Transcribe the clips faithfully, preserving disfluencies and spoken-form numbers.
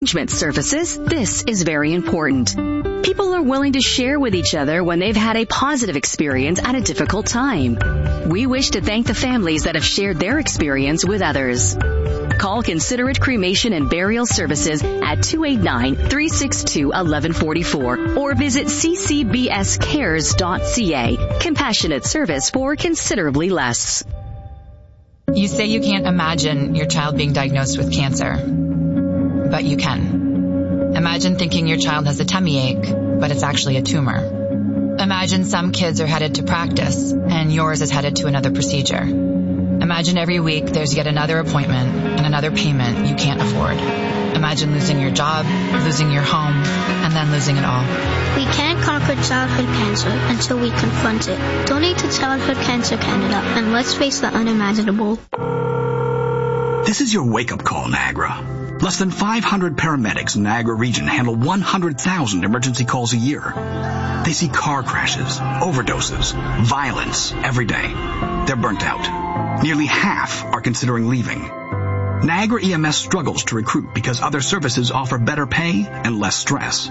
Management services, this is very important. People are willing to share with each other when they've had a positive experience at a difficult time. We wish to thank the families that have shared their experience with others. Call Considerate Cremation and Burial Services at two eight nine, three six two, one one four four or visit c c b s cares dot c a. Compassionate service for considerably less. You say you can't imagine your child being diagnosed with cancer, but you can. Imagine thinking your child has a tummy ache, but it's actually a tumor. Imagine some kids are headed to practice, and yours is headed to another procedure. Imagine every week there's yet another appointment and another payment you can't afford. Imagine losing your job, losing your home, and then losing it all. We can't conquer childhood cancer until we confront it. Donate to Childhood Cancer Canada, and let's face the unimaginable. This is your wake-up call, Niagara. Less than five hundred paramedics in Niagara region handle one hundred thousand emergency calls a year. They see car crashes, overdoses, violence every day. They're burnt out. Nearly half are considering leaving. Niagara E M S struggles to recruit because other services offer better pay and less stress.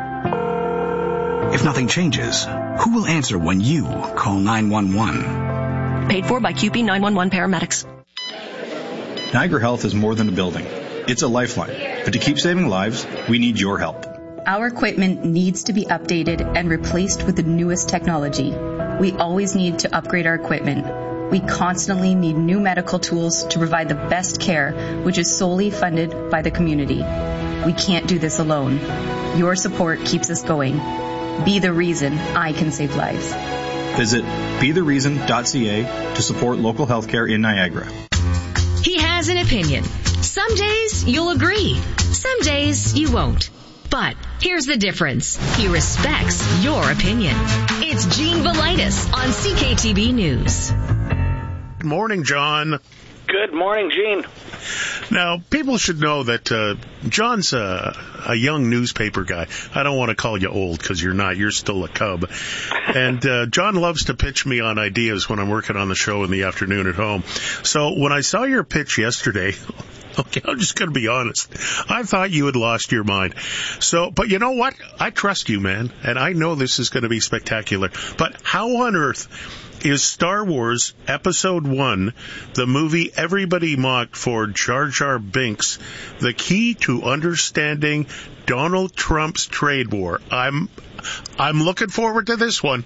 If nothing changes, who will answer when you call nine one one? Paid for by Q P nine one one paramedics. Niagara Health is more than a building. It's a lifeline. But to keep saving lives, we need your help. Our equipment needs to be updated and replaced with the newest technology. We always need to upgrade our equipment. We constantly need new medical tools to provide the best care, which is solely funded by the community. We can't do this alone. Your support keeps us going. Be the reason I can save lives. Visit be the reason dot c a to support local healthcare in Niagara. He has an opinion. Some days you'll agree. Some days you won't. But here's the difference. He respects your opinion. It's Gene Velitis on C K T B News. Good morning, John. Good morning, Gene. Now, people should know that uh, John's a, a young newspaper guy. I don't want to call you old because you're not. You're still a cub. And uh, John loves to pitch me on ideas when I'm working on the show in the afternoon at home. So when I saw your pitch yesterday, okay, I'm just going to be honest, I thought you had lost your mind. So, but you know what? I trust you, man, and I know this is going to be spectacular. But how on earth is Star Wars Episode one, the movie everybody mocked for Jar Jar Binks, the key to understanding Donald Trump's trade war? I'm, I'm looking forward to this one.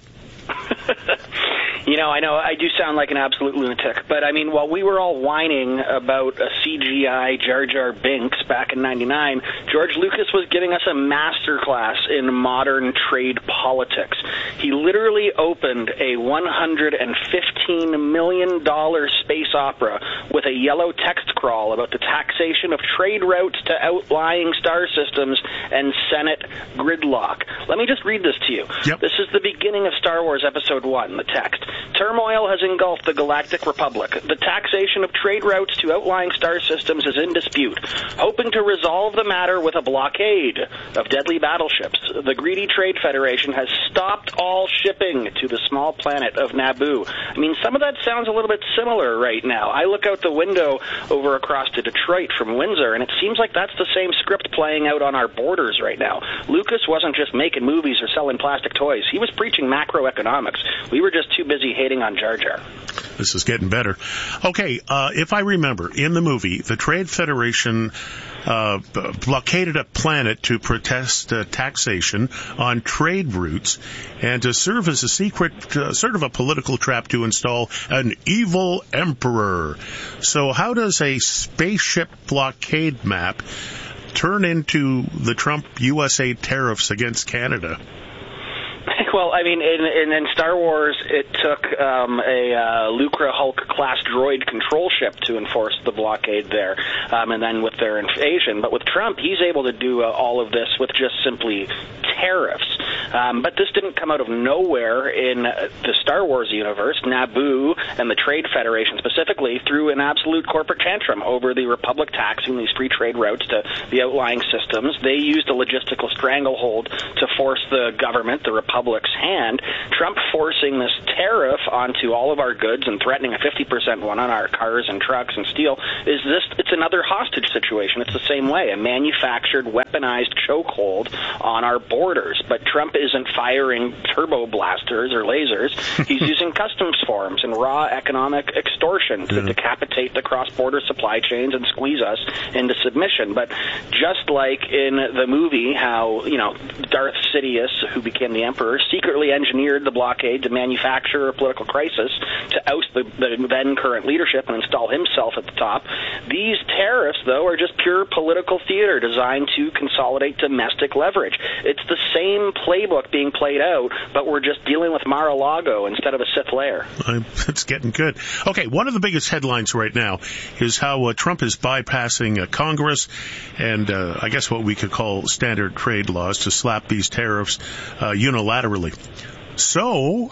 You know, I know I do sound like an absolute lunatic, but I mean, while we were all whining about a C G I Jar Jar Binks back in ninety-nine, George Lucas was giving us a masterclass in modern trade politics. He literally opened a one hundred fifteen million dollars space opera with a yellow text crawl about the taxation of trade routes to outlying star systems and Senate gridlock. Let me just read this to you. Yep. This is the beginning of Star Wars Episode one, the text. Turmoil has engulfed the Galactic Republic. The taxation of trade routes to outlying star systems is in dispute. Hoping to resolve the matter with a blockade of deadly battleships, the greedy Trade Federation has stopped all shipping to the small planet of Naboo. I mean, some of that sounds a little bit similar right now. I look out the window over across to Detroit from Windsor, and it seems like that's the same script playing out on our borders right now. Lucas wasn't just making movies or selling plastic toys. He was preaching macroeconomics. We were just too busy hating on Jar Jar. This is getting better. Okay, uh, if I remember, in the movie, the Trade Federation uh, blockaded a planet to protest uh, taxation on trade routes and to serve as a secret, uh, sort of a political trap to install an evil emperor. So how does a spaceship blockade map turn into the Trump U S A tariffs against Canada? Well, I mean, in, in, in Star Wars, it took um, a uh, Lucra Hulk-class droid control ship to enforce the blockade there, um, and then with their invasion. But with Trump, he's able to do uh, all of this with just simply tariffs. Um, but this didn't come out of nowhere in the Star Wars universe. Naboo and the Trade Federation specifically threw an absolute corporate tantrum over the Republic taxing these free trade routes to the outlying systems. They used a logistical stranglehold to force the government, the Republic's hand. Trump forcing this tariff onto all of our goods and threatening a fifty percent one on our cars and trucks and steel is this, it's another hostage situation. It's the same way, a manufactured, weaponized chokehold on our borders. But Trump isn't firing turbo blasters or lasers. He's using customs forms and raw economic extortion to yeah. decapitate the cross-border supply chains and squeeze us into submission. But just like in the movie, how, you know, Darth Sidious, who became the emperor, secretly engineered the blockade to manufacture a political crisis to oust the, the then current leadership and install himself at the top. These tariffs, though, are just pure political theater designed to consolidate domestic leverage. It's the same playbook being played out, but we're just dealing with Mar-a-Lago instead of a Sith lair. It's getting good. Okay, one of the biggest headlines right now is how uh, Trump is bypassing uh, Congress and uh, I guess what we could call standard trade laws to slap these tariffs uh, unilaterally. So,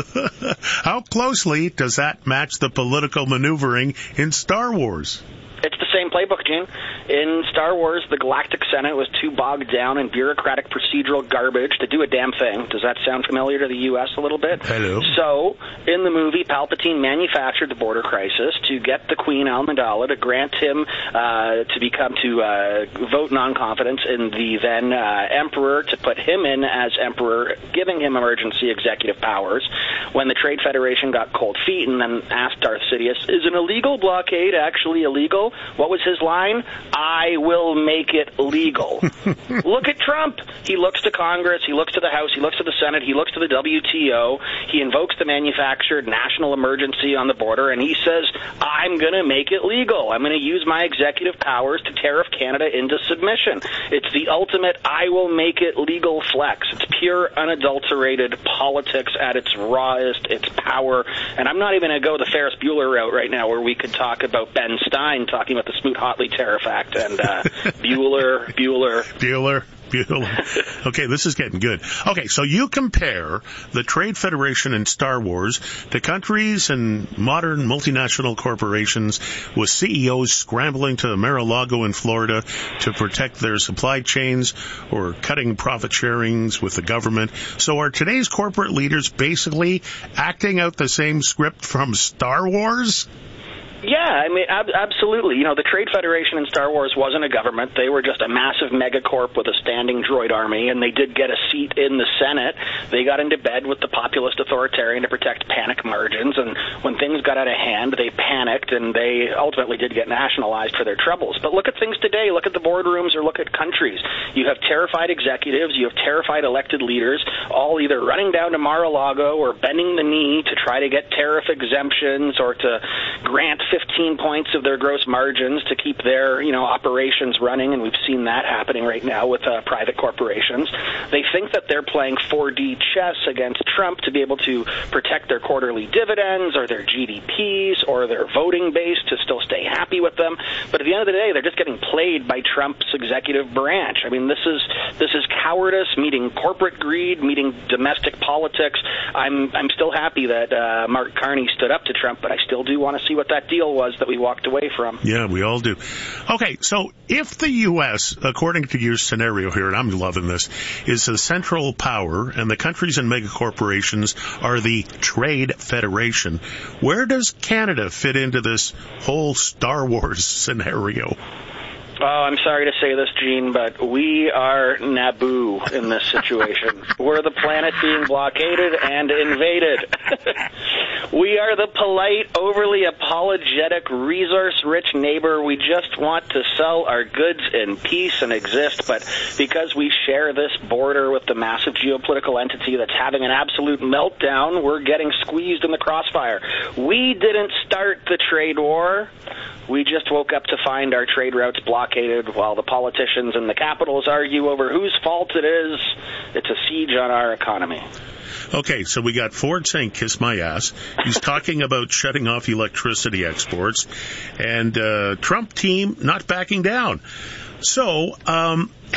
how closely does that match the political maneuvering in Star Wars? It's the same playbook, Gene. In Star Wars, the Galactic Senate was too bogged down in bureaucratic procedural garbage to do a damn thing. Does that sound familiar to the U S a little bit? Hello. So, in the movie, Palpatine manufactured the border crisis to get the Queen Amidala to grant him uh, to become, to uh, vote non-confidence in the then uh, Emperor, to put him in as Emperor, giving him emergency executive powers. When the Trade Federation got cold feet and then asked Darth Sidious, is an illegal blockade actually illegal? What was his line? I will make it legal. Look at Trump. He looks to Congress, he looks to the House, he looks to the Senate, he looks to the W T O, he invokes the manufactured national emergency on the border, and he says, I'm going to make it legal. I'm going to use my executive powers to tariff Canada into submission. It's the ultimate I will make it legal flex. It's pure, unadulterated politics at its rawest, its power. And I'm not even going to go the Ferris Bueller route right now where we could talk about Ben Stein talking about the Smoot-Hawley Tariff Act and uh, Bueller, Bueller. Bueller. Bueller. Okay, this is getting good. Okay, so you compare the Trade Federation and Star Wars to countries and modern multinational corporations with C E Os scrambling to Mar-a-Lago in Florida to protect their supply chains or cutting profit sharings with the government. So are today's corporate leaders basically acting out the same script from Star Wars? Yeah, I mean, ab- absolutely. You know, the Trade Federation in Star Wars wasn't a government. They were just a massive megacorp with a standing droid army, and they did get a seat in the Senate. They got into bed with the populist authoritarian to protect panic margins, and when things got out of hand, they panicked, and they ultimately did get nationalized for their troubles. But look at things today. Look at the boardrooms or look at countries. You have terrified executives. You have terrified elected leaders, all either running down to Mar-a-Lago or bending the knee to try to get tariff exemptions or to grant fifteen points of their gross margins to keep their, you know, operations running, and we've seen that happening right now with uh, private corporations. They think that they're playing four D chess against Trump to be able to protect their quarterly dividends or their G D Ps or their voting base to still stay happy with them. But at the end of the day, they're just getting played by Trump's executive branch. I mean, this is this is cowardice meeting corporate greed, meeting domestic politics. I'm I'm still happy that uh, Mark Carney stood up to Trump, but I still do want to see what that deal was that we walked away from. Yeah, we all do. Okay, so if the U S, according to your scenario here, and I'm loving this, is the central power and the countries and megacorporations are the Trade Federation, where does Canada fit into this whole Star Wars scenario? Oh, I'm sorry to say this, Gene, but we are Naboo in this situation. We're the planet being blockaded and invaded. We are the polite, overly apologetic, resource-rich neighbor. We just want to sell our goods in peace and exist, but because we share this border with the massive geopolitical entity that's having an absolute meltdown, we're getting squeezed in the crossfire. We didn't start the trade war. We just woke up to find our trade routes blockaded while the politicians in the capitals argue over whose fault it is. It's a siege on our economy. Okay, so we got Ford saying, kiss my ass. He's talking about shutting off electricity exports. And uh, Trump team not backing down. So, um,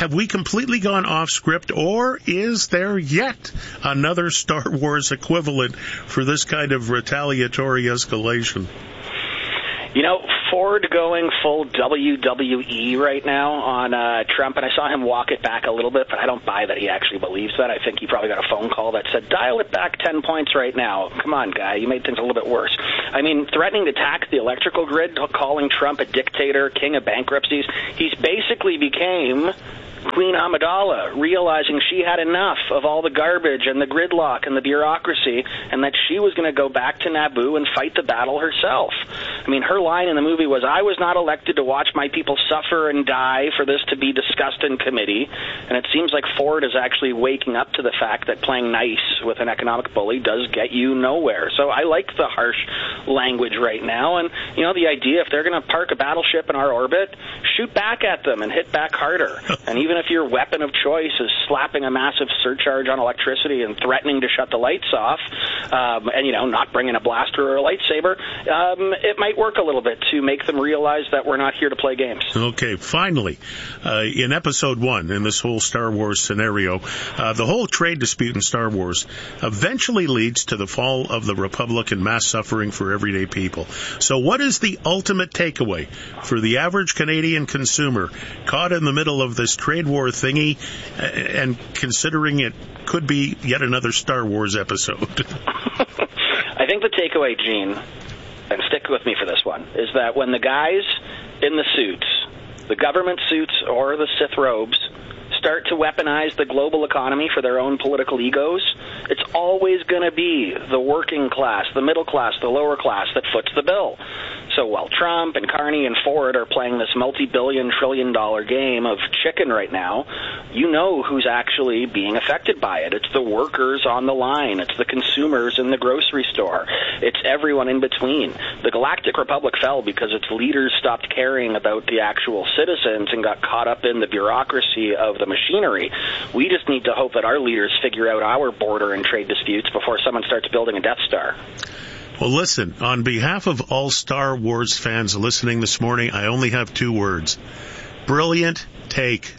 have we completely gone off script, or is there yet another Star Wars equivalent for this kind of retaliatory escalation? You know, Ford going full W W E right now on uh, Trump, and I saw him walk it back a little bit, but I don't buy that he actually believes that. I think he probably got a phone call that said, dial it back ten points right now. Come on, guy, you made things a little bit worse. I mean, threatening to tax the electrical grid, calling Trump a dictator, king of bankruptcies. He's basically became Queen Amidala, realizing she had enough of all the garbage and the gridlock and the bureaucracy, and that she was going to go back to Naboo and fight the battle herself. I mean, her line in the movie was, I was not elected to watch my people suffer and die for this to be discussed in committee. And it seems like Ford is actually waking up to the fact that playing nice with an economic bully does get you nowhere. So I like the harsh language right now. And, you know, the idea, if they're going to park a battleship in our orbit, shoot back at them and hit back harder. And even if your weapon of choice is slapping a massive surcharge on electricity and threatening to shut the lights off, um, and, you know, not bringing a blaster or a lightsaber, um, it might work a little bit to make them realize that we're not here to play games. Okay, finally, uh, in episode one, in this whole Star Wars scenario, uh, the whole trade dispute in Star Wars eventually leads to the fall of the Republic and mass suffering for everyday people. So what is the ultimate takeaway for the average Canadian consumer caught in the middle of this trade war thingy and considering it could be yet another Star Wars episode? I think the takeaway, Gene, and stick with me for this one, is that when the guys in the suits, the government suits or the Sith robes, start to weaponize the global economy for their own political egos, it's always going to be the working class, the middle class, the lower class that foots the bill. So while Trump and Carney and Ford are playing this multi-billion, trillion-dollar game of chicken right now, you know who's actually being affected by it. It's the workers on the line. It's the consumers in the grocery store. It's everyone in between. The Galactic Republic fell because its leaders stopped caring about the actual citizens and got caught up in the bureaucracy of the machinery. We just need to hope that our leaders figure out our border and trade disputes before someone starts building a Death Star. Well, listen, on behalf of all Star Wars fans listening this morning, I only have two words. Brilliant take.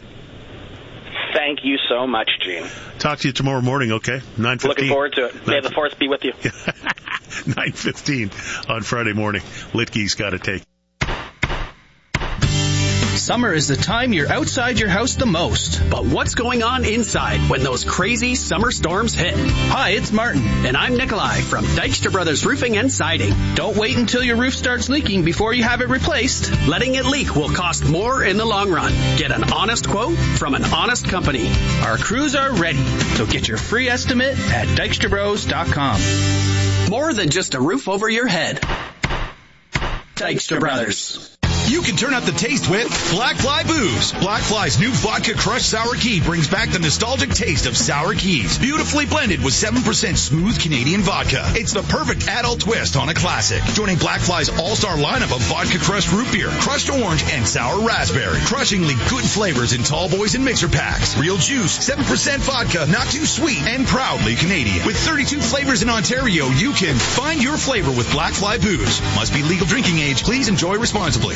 Thank you so much, Gene. Talk to you tomorrow morning, okay? nine fifteen. Looking forward to it. May the Force be with you. nine fifteen on Friday morning. Litke's got a take. Summer is the time you're outside your house the most. But what's going on inside when those crazy summer storms hit? Hi, it's Martin. And I'm Nikolai from Dykstra Brothers Roofing and Siding. Don't wait until your roof starts leaking before you have it replaced. Letting it leak will cost more in the long run. Get an honest quote from an honest company. Our crews are ready, so get your free estimate at dykstra bros dot com. More than just a roof over your head. Dykstra Brothers. You can turn up the taste with Black Fly Booze. Black Fly's new Vodka Crushed Sour Key brings back the nostalgic taste of sour keys, beautifully blended with seven percent smooth Canadian vodka. It's the perfect adult twist on a classic. Joining Black Fly's all-star lineup of Vodka Crushed Root Beer, Crushed Orange, and Sour Raspberry. Crushingly good flavors in tall boys and mixer packs. Real juice, seven percent vodka, not too sweet, and proudly Canadian. With thirty-two flavors in Ontario, you can find your flavor with Black Fly Booze. Must be legal drinking age. Please enjoy responsibly.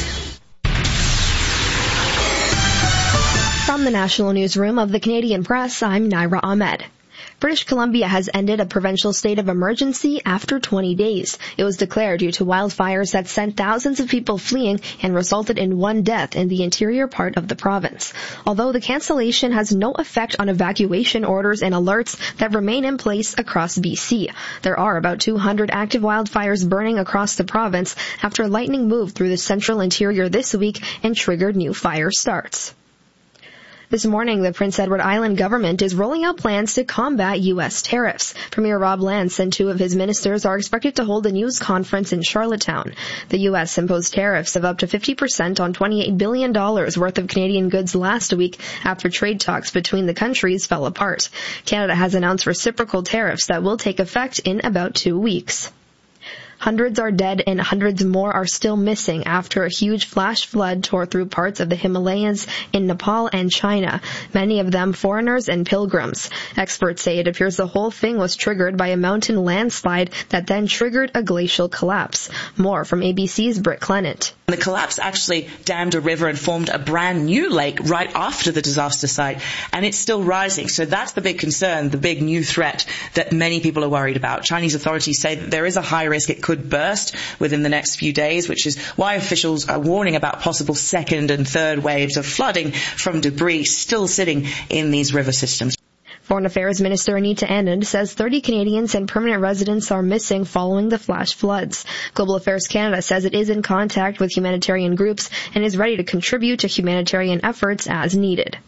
From the National Newsroom of the Canadian Press, I'm Naira Ahmed. British Columbia has ended a provincial state of emergency after twenty days. It was declared due to wildfires that sent thousands of people fleeing and resulted in one death in the interior part of the province. Although the cancellation has no effect on evacuation orders and alerts that remain in place across B C. There are about two hundred active wildfires burning across the province after lightning moved through the central interior this week and triggered new fire starts. This morning, the Prince Edward Island government is rolling out plans to combat U S tariffs. Premier Rob Lance and two of his ministers are expected to hold a news conference in Charlottetown. The U S imposed tariffs of up to fifty percent on twenty-eight billion dollars worth of Canadian goods last week after trade talks between the countries fell apart. Canada has announced reciprocal tariffs that will take effect in about two weeks. Hundreds are dead and hundreds more are still missing after a huge flash flood tore through parts of the Himalayas in Nepal and China, many of them foreigners and pilgrims. Experts say it appears the whole thing was triggered by a mountain landslide that then triggered a glacial collapse. More from A B C's Britt Clement. The collapse actually dammed a river and formed a brand new lake right after the disaster site, and it's still rising. So that's the big concern, the big new threat that many people are worried about. Chinese authorities say that there is a high risk it could burst within the next few days, which is why officials are warning about possible second and third waves of flooding from debris still sitting in these river systems. Foreign Affairs Minister Anita Anand says thirty Canadians and permanent residents are missing following the flash floods. Global Affairs Canada says it is in contact with humanitarian groups and is ready to contribute to humanitarian efforts as needed.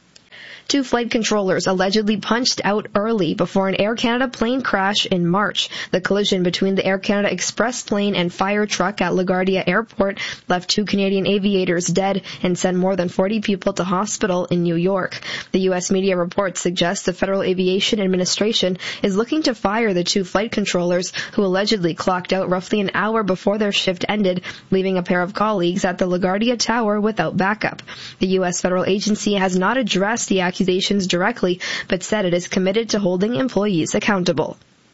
Two flight controllers allegedly punched out early before an Air Canada plane crash in March. The collision between the Air Canada Express plane and fire truck at LaGuardia Airport left two Canadian aviators dead and sent more than forty people to hospital in New York. The U S media reports suggest the Federal Aviation Administration is looking to fire the two flight controllers who allegedly clocked out roughly an hour before their shift ended, leaving a pair of colleagues at the LaGuardia Tower without backup. The U S federal agency has not addressed the accusations directly, but said it is committed to holding employees accountable.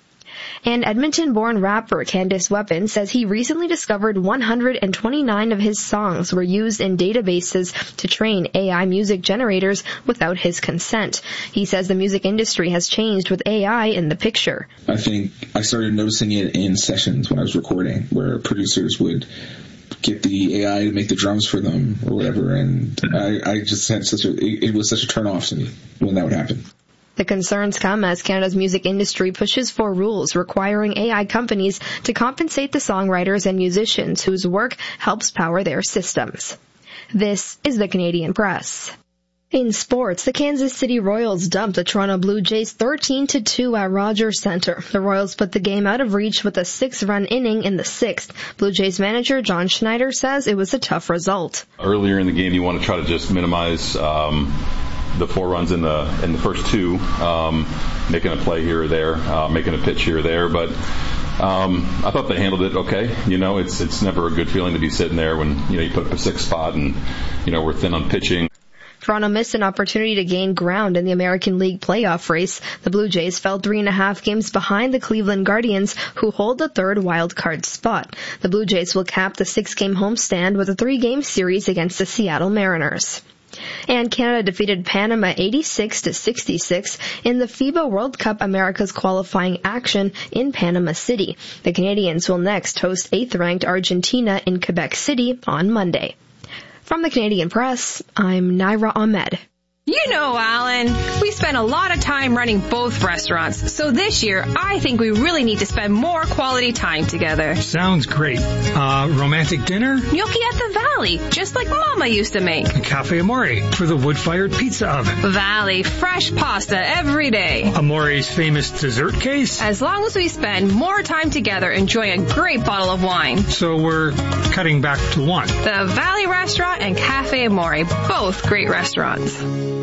And Edmonton-born rapper Candice Weapon says he recently discovered one hundred twenty-nine of his songs were used in databases to train A I music generators without his consent. He says the music industry has changed with A I in the picture. I think I started noticing it in sessions when I was recording, where producers would get the A I to make the drums for them or whatever, and I, I just had such a, it, it was such a turn off to me when that would happen. The concerns come as Canada's music industry pushes for rules requiring A I companies to compensate the songwriters and musicians whose work helps power their systems. This is the Canadian Press. In sports, the Kansas City Royals dumped the Toronto Blue Jays thirteen to two at Rogers Centre. The Royals put the game out of reach with a six-run inning in the sixth. Blue Jays manager John Schneider says it was a tough result. Earlier in the game, you want to try to just minimize um, the four runs in the in the first two, um, making a play here or there, uh, making a pitch here or there, but Um, I thought they handled it okay. You know, it's it's never a good feeling to be sitting there when, you know, you put up a sixth spot and, you know, we're thin on pitching. Toronto missed an opportunity to gain ground in the American League playoff race. The Blue Jays fell three and a half games behind the Cleveland Guardians, who hold the third wild card spot. The Blue Jays will cap the six-game homestand with a three-game series against the Seattle Mariners. And Canada defeated Panama eighty-six to sixty-six in the FIBA World Cup America's qualifying action in Panama City. The Canadians will next host eighth-ranked Argentina in Quebec City on Monday. From the Canadian Press, I'm Naira Ahmed. You know, Alan, we spend a lot of time running both restaurants, so this year I think we really need to spend more quality time together. Sounds great. Uh, romantic dinner? Gnocchi at the Valley, just like Mama used to make. Cafe Amore for the wood-fired pizza oven. Valley, fresh pasta every day. Amore's famous dessert case? As long as we spend more time together enjoying a great bottle of wine. So we're cutting back to one. The Valley Restaurant and Cafe Amore, both great restaurants.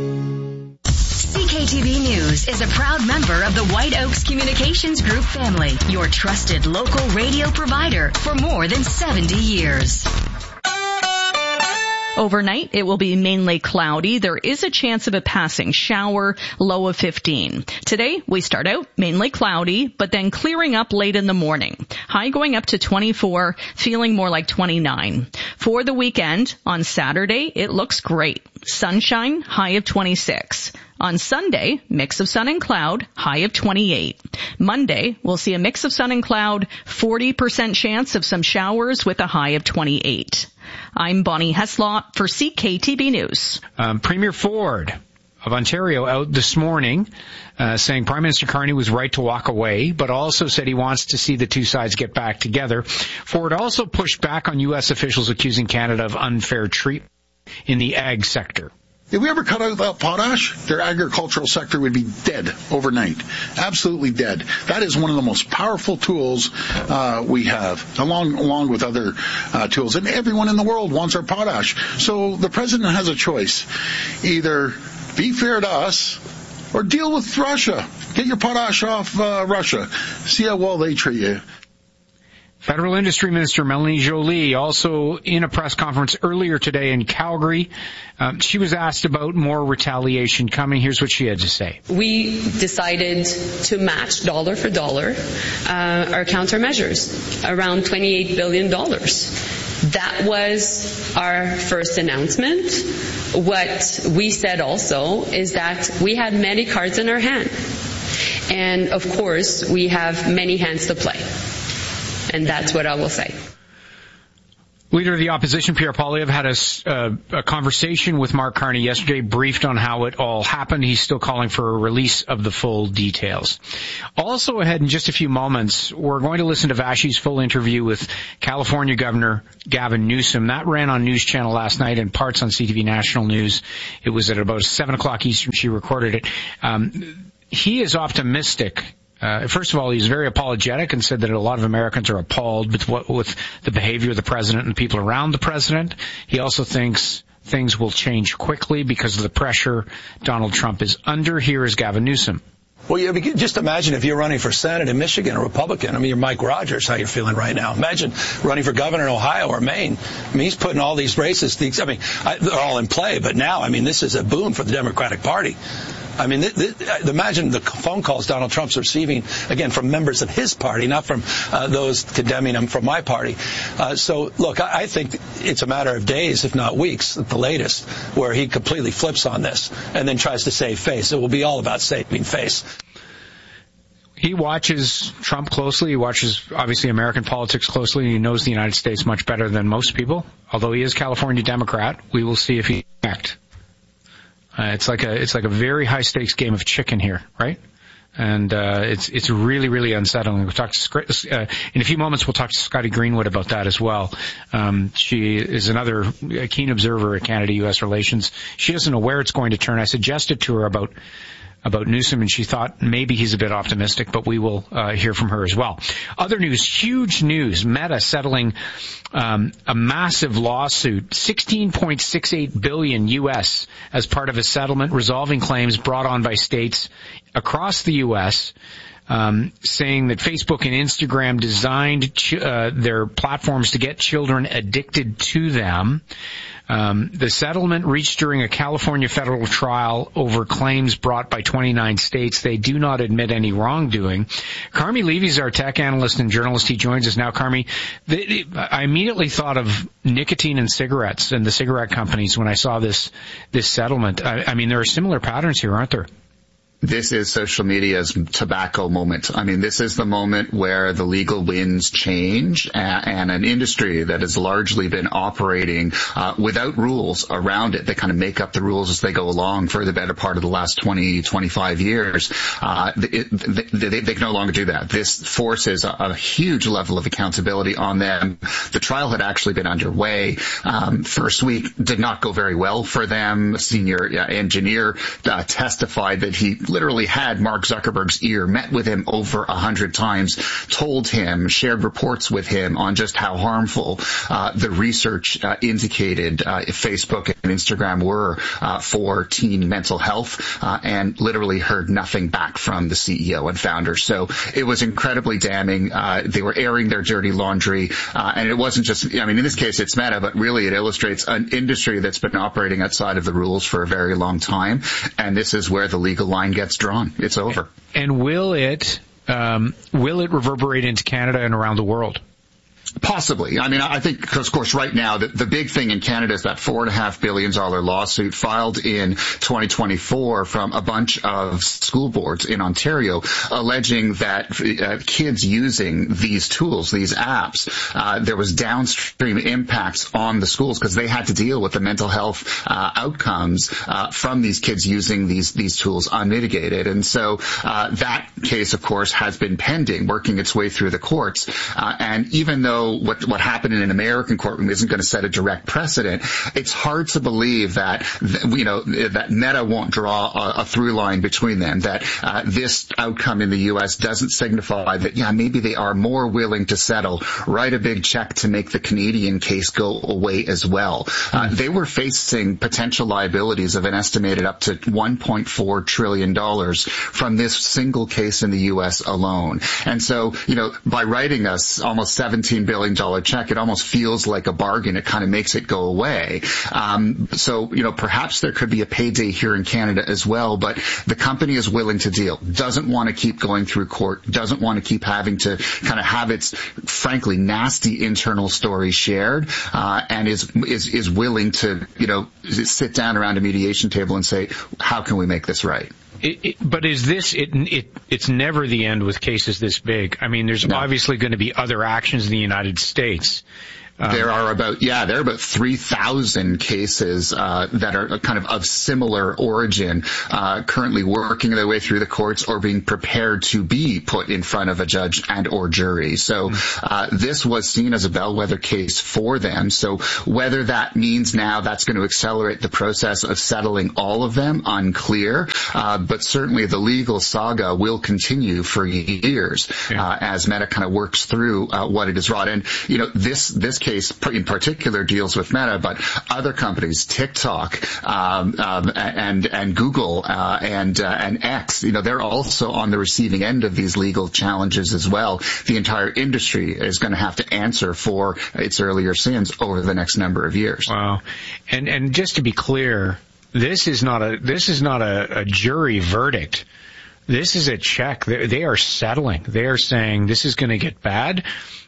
C K T V News is a proud member of the White Oaks Communications Group family, your trusted local radio provider for more than seventy years. Overnight, it will be mainly cloudy. There is a chance of a passing shower, low of fifteen. Today, we start out mainly cloudy, but then clearing up late in the morning. High going up to twenty-four, feeling more like twenty-nine. For the weekend, on Saturday, it looks great. Sunshine, high of twenty-six. On Sunday, mix of sun and cloud, high of twenty-eight. Monday, we'll see a mix of sun and cloud, forty percent chance of some showers with a high of twenty-eight. I'm Bonnie Heslop for C K T V News. Um, Premier Ford of Ontario out this morning uh, saying Prime Minister Carney was right to walk away, but also said he wants to see the two sides get back together. Ford also pushed back on U S officials accusing Canada of unfair treatment in the ag sector. If we ever cut out that potash, their agricultural sector would be dead overnight. Absolutely dead. That is one of the most powerful tools uh, we have, along along with other uh, tools. And everyone in the world wants our potash. So the president has a choice. Either be fair to us or deal with Russia. Get your potash off uh, Russia. See how well they treat you. Federal Industry Minister Melanie Joly also in a press conference earlier today in Calgary. Um, she was asked about more retaliation coming. Here's what she had to say. We decided to match dollar for dollar uh, our countermeasures, around twenty-eight billion dollars. That was our first announcement. What we said also is that we had many cards in our hand. And of course, we have many hands to play. And that's what I will say. Leader of the opposition, Pierre Poilievre, had a, uh, a conversation with Mark Carney yesterday, briefed on how it all happened. He's still calling for a release of the full details. Also ahead in just a few moments, we're going to listen to Vashi's full interview with California Governor Gavin Newsom. That ran on News Channel last night and parts on C T V National News. It was at about seven o'clock Eastern. She recorded it. Um, he is optimistic. Uh, first of all, he's very apologetic and said that a lot of Americans are appalled with what, with the behavior of the president and people around the president. He also thinks things will change quickly because of the pressure Donald Trump is under. Here is Gavin Newsom. Well, yeah, just imagine if you're running for Senate in Michigan, a Republican. I mean, you're Mike Rogers, how you're feeling right now. Imagine running for governor in Ohio or Maine. I mean, he's putting all these races, things, I mean, I, they're all in play, but now, I mean, this is a boon for the Democratic Party. I mean, th- th- imagine the phone calls Donald Trump's receiving, again, from members of his party, not from uh, those condemning him from my party. Uh, so, look, I-, I think it's a matter of days, if not weeks, at the latest, where he completely flips on this and then tries to save face. It will be all about saving face. He watches Trump closely. He watches, obviously, American politics closely. He knows the United States much better than most people. Although he is California Democrat, we will see if he acts. Uh, it's like a it's like a very high stakes game of chicken here, right? And uh, it's it's really really unsettling. We'll talk to uh, in a few moments. We'll talk to Scotty Greenwood about that as well. Um, she is another keen observer at Canada-U S relations. She doesn't know where it's going to turn. I suggested to her about. about Newsom, and she thought maybe he's a bit optimistic, but we will uh, hear from her as well. Other news, huge news, Meta settling um, a massive lawsuit, sixteen point six eight billion U S as part of a settlement resolving claims brought on by states across the U S, um, saying that Facebook and Instagram designed ch- uh, their platforms to get children addicted to them. Um, the settlement reached during a California federal trial over claims brought by twenty-nine states. They do not admit any wrongdoing. Carmi Levy is our tech analyst and journalist. He joins us now. Carmi, the, I immediately thought of nicotine and cigarettes and the cigarette companies when I saw this this settlement. I, I mean, there are similar patterns here, aren't there? This is social media's tobacco moment. I mean, this is the moment where the legal winds change and, and an industry that has largely been operating uh, without rules around it. They kind of make up the rules as they go along for the better part of the last twenty, twenty-five years. Uh, it, they, they, they can no longer do that. This forces a, a huge level of accountability on them. The trial had actually been underway. Um, first week did not go very well for them. A senior uh, engineer uh, testified that he literally had Mark Zuckerberg's ear, met with him over a hundred times, told him, shared reports with him on just how harmful uh, the research uh, indicated uh, Facebook and Instagram were uh, for teen mental health, uh, and literally heard nothing back from the C E O and founder. So it was incredibly damning. Uh, they were airing their dirty laundry, uh, and it wasn't just, I mean, in this case it's Meta, but really it illustrates an industry that's been operating outside of the rules for a very long time, and this is where the legal line gets drawn. It's over. And will it um, will it reverberate into Canada and around the world? Possibly. I mean, I think, because, of course, right now, the, the big thing in Canada is that four and a half billion dollar lawsuit filed in twenty twenty-four from a bunch of school boards in Ontario alleging that uh, kids using these tools, these apps, uh, there was downstream impacts on the schools because they had to deal with the mental health uh, outcomes uh, from these kids using these, these tools unmitigated. And so uh, that case, of course, has been pending, working its way through the courts. Uh, and even though though what what happened in an American courtroom isn't going to set a direct precedent, it's hard to believe that, you know, that Meta won't draw a, a through line between them, that uh, this outcome in the U S doesn't signify that, yeah, maybe they are more willing to settle, write a big check to make the Canadian case go away as well. Uh, they were facing potential liabilities of an estimated up to one point four trillion dollars from this single case in the U S alone. And so, you know, by writing us almost seventeen billion dollars check, it almost feels like a bargain. It kind of makes it go away. Um, so, you know, perhaps there could be a payday here in Canada as well, but the company is willing to deal, doesn't want to keep going through court, doesn't want to keep having to kind of have its, frankly, nasty internal story shared, uh, and is, is, is willing to, you know, sit down around a mediation table and say, how can we make this right? It, it, but is this, it, it, it's never the end with cases this big. I mean, there's no. obviously going to be other actions in the United States. Um, there are about, yeah, there are about three thousand cases uh, that are kind of of similar origin, uh, currently working their way through the courts or being prepared to be put in front of a judge and or jury. So uh, this was seen as a bellwether case for them. So whether that means now that's going to accelerate the process of settling all of them, unclear. Uh, but certainly the legal saga will continue for years yeah. uh, as Meta kind of works through uh, what it has wrought. And, you know, this this case in particular deals with Meta, but other companies, TikTok, um, um, and and Google uh, and uh, and X, you know, they're also on the receiving end of these legal challenges as well. The entire industry is going to have to answer for its earlier sins over the next number of years. Wow, and and just to be clear, this is not a this is not a, a jury verdict. This is a check. They, they are settling. They are saying this is going to get bad.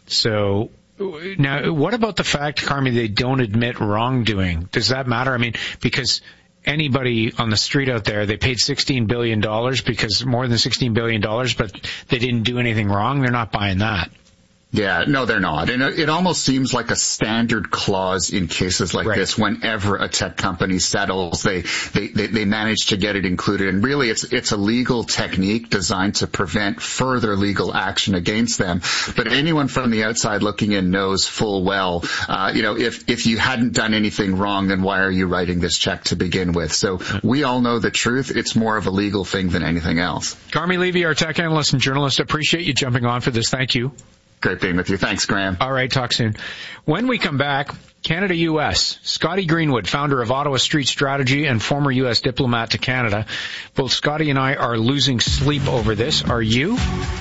So. Now, what about the fact, Carmi, they don't admit wrongdoing? Does that matter? I mean, because anybody on the street out there, they paid sixteen billion dollars because more than sixteen billion dollars, but they didn't do anything wrong. They're not buying that. Yeah, no, they're not. And it almost seems like a standard clause in cases like right. this. Whenever a tech company settles, they, they, they, they manage to get it included. And really, it's, it's a legal technique designed to prevent further legal action against them. But anyone from the outside looking in knows full well, uh, you know, if, if you hadn't done anything wrong, then why are you writing this check to begin with? So we all know the truth. It's more of a legal thing than anything else. Carmi Levy, our tech analyst and journalist, appreciate you jumping on for this. Thank you. Great being with you. Thanks, Graham. All right, talk soon. When we come back, Canada U S. Scotty Greenwood, founder of Ottawa Street Strategy and former U S diplomat to Canada. Both Scotty and I are losing sleep over this. Are you?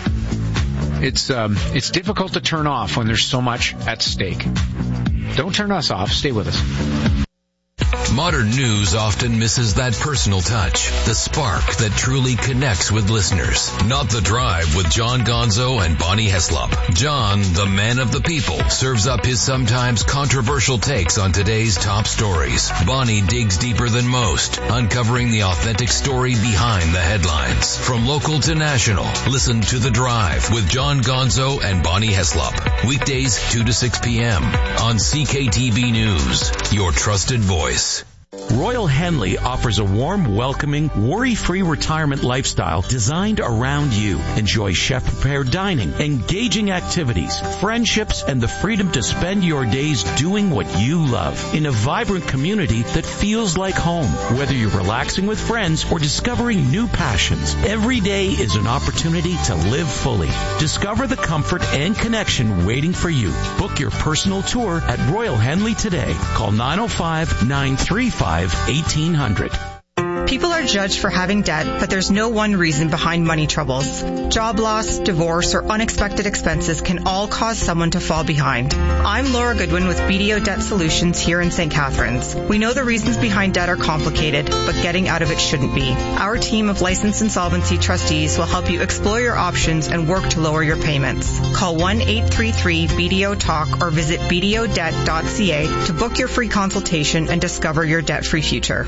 It's um, it's difficult to turn off when there's so much at stake. Don't turn us off. Stay with us. Modern news often misses that personal touch, the spark that truly connects with listeners. Not The Drive with John Gonzo and Bonnie Heslop. John, the man of the people, serves up his sometimes controversial takes on today's top stories. Bonnie digs deeper than most, uncovering the authentic story behind the headlines. From local to national, listen to The Drive with John Gonzo and Bonnie Heslop. Weekdays two to six p.m. on C K T V News, your trusted voice. Royal Henley offers a warm, welcoming, worry-free retirement lifestyle designed around you. Enjoy chef-prepared dining, engaging activities, friendships, and the freedom to spend your days doing what you love in a vibrant community that feels like home. Whether you're relaxing with friends or discovering new passions, every day is an opportunity to live fully. Discover the comfort and connection waiting for you. Book your personal tour at Royal Henley today. Call nine oh five, nine three five, eighteen hundred. People are judged for having debt, but there's no one reason behind money troubles. Job loss, divorce, or unexpected expenses can all cause someone to fall behind. I'm Laura Goodwin with B D O Debt Solutions here in Saint Catharines. We know the reasons behind debt are complicated, but getting out of it shouldn't be. Our team of licensed insolvency trustees will help you explore your options and work to lower your payments. Call one eight three three B D O talk or visit b d o debt dot c a to book your free consultation and discover your debt-free future.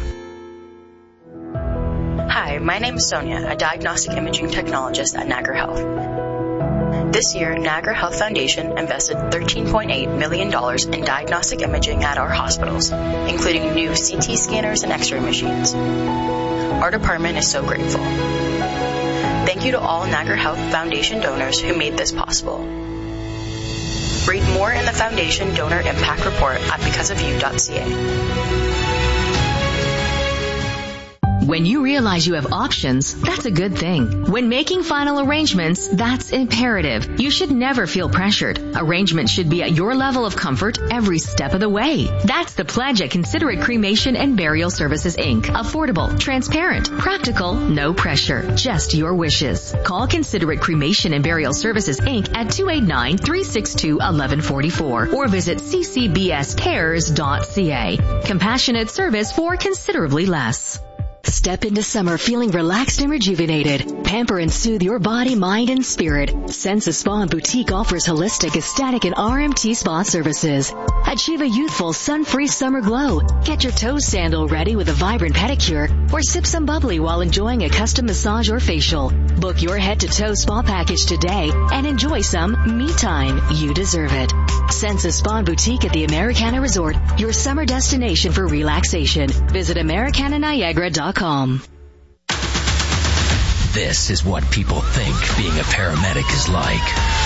Hi, my name is Sonia, a diagnostic imaging technologist at Niagara Health. This year, Niagara Health Foundation invested thirteen point eight million dollars in diagnostic imaging at our hospitals, including new C T scanners and X-ray machines. Our department is so grateful. Thank you to all Niagara Health Foundation donors who made this possible. Read more in the Foundation Donor Impact Report at because of you dot c a. When you realize you have options, that's a good thing. When making final arrangements, that's imperative. You should never feel pressured. Arrangements should be at your level of comfort every step of the way. That's the pledge at Considerate Cremation and Burial Services, Incorporated. Affordable, transparent, practical, no pressure, just your wishes. Call Considerate Cremation and Burial Services, Incorporated at two eight nine, three six two, one one four four or visit c c b s cares dot c a. Compassionate service for considerably less. Step into summer feeling relaxed and rejuvenated. Pamper and soothe your body, mind, and spirit. Sensa Spa and Boutique offers holistic, aesthetic, and R M T spa services. Achieve a youthful, sun-free summer glow. Get your toe sandal ready with a vibrant pedicure, or sip some bubbly while enjoying a custom massage or facial. Book your head-to-toe spa package today and enjoy some me time. You deserve it. Sensa Spa and Boutique at the Americana Resort, your summer destination for relaxation. Visit Americana Niagara dot com. This is what people think being a paramedic is like.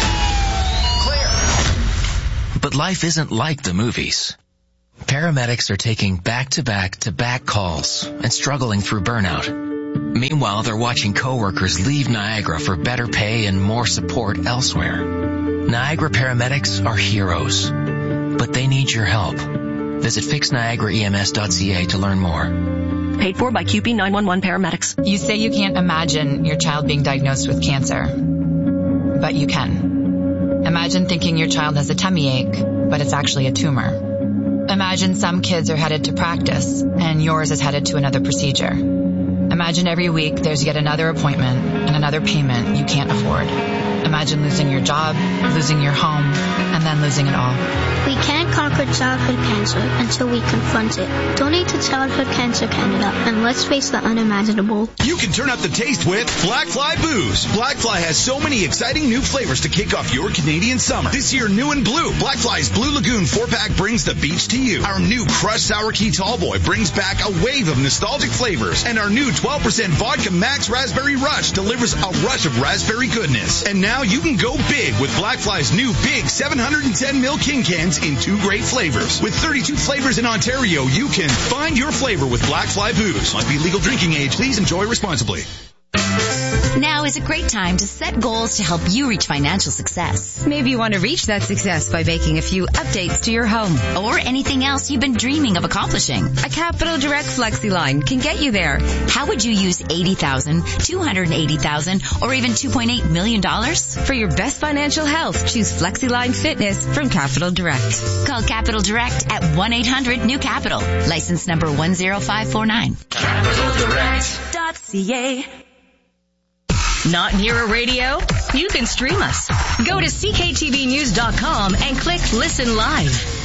Clear. But life isn't like the movies. Paramedics are taking back-to-back-to-back calls and struggling through burnout. Meanwhile, they're watching coworkers leave Niagara for better pay and more support elsewhere. Niagara paramedics are heroes, but they need your help. Visit fix niagara e m s dot c a to learn more. Paid for by Q P nine one one paramedics. You say you can't imagine your child being diagnosed with cancer, but you can. Imagine thinking your child has a tummy ache, but it's actually a tumor. Imagine some kids are headed to practice, and yours is headed to another procedure. Imagine every week there's yet another appointment and another payment you can't afford. Imagine losing your job, losing your home, and then losing it all. We can't conquer childhood cancer until we confront it. Donate to Childhood Cancer Canada, and let's face the unimaginable. You can turn up the taste with Black Fly Booze. Black Fly has so many exciting new flavors to kick off your Canadian summer. This year, new and blue. Black Fly's Blue Lagoon four-pack brings the beach to you. Our new Crushed Sour Key Tallboy brings back a wave of nostalgic flavors. And our new twelve percent Vodka Max Raspberry Rush delivers a rush of raspberry goodness. And now you can go big with Black Fly's new big seven hundred ten milliliter King Cans in two great flavors. With thirty-two flavors in Ontario, you can find your flavor with Black Fly Booze. Must be legal drinking age. Please enjoy responsibly. Now is a great time to set goals to help you reach financial success. Maybe you want to reach that success by making a few updates to your home. Or anything else you've been dreaming of accomplishing. A Capital Direct Flexi line can get you there. How would you use eighty thousand dollars, two hundred eighty thousand dollars, or even two point eight million dollars? For your best financial health, choose Flexi Line Fitness from Capital Direct. Call Capital Direct at one eight hundred new capital. License number one zero five four nine. Capital Direct dot c a. Not near a radio? You can stream us. Go to c k t v news dot com and click Listen Live.